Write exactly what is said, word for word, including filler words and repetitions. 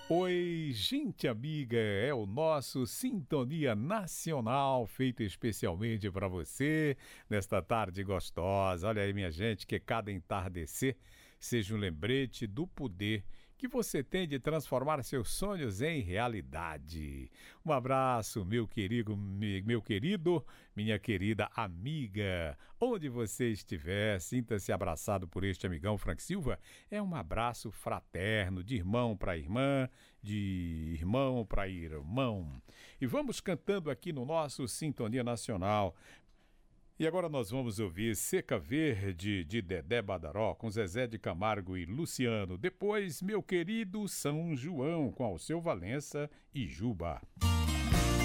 Oi, gente amiga, é o nosso Sintonia Nacional, feito especialmente para você, nesta tarde gostosa. Olha aí, minha gente, que cada entardecer seja um lembrete do poder que você tem de transformar seus sonhos em realidade. Um abraço, meu querido, meu querido, minha querida amiga. Onde você estiver, sinta-se abraçado por este amigão Frank Silva. É um abraço fraterno, de irmão para irmã, de irmão para irmão. E vamos cantando aqui no nosso Sintonia Nacional. E agora nós vamos ouvir Seca Verde, de Dedé Badaró, com Zezé de Camargo e Luciano. Depois, meu querido São João, com Alceu Valença e Juba.